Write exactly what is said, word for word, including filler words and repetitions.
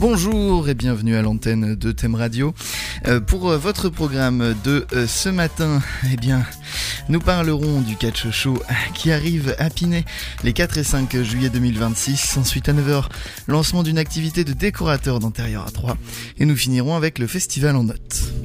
Bonjour et bienvenue à l'antenne de Thème Radio. Euh, pour euh, votre programme de euh, ce matin, eh bien, nous parlerons du catch show qui arrive à Pinet les quatre et cinq juillet deux mille vingt-six. Ensuite à neuf heures, lancement d'une activité de décorateur d'intérieur à Troyes. Et nous finirons avec le festival en notes.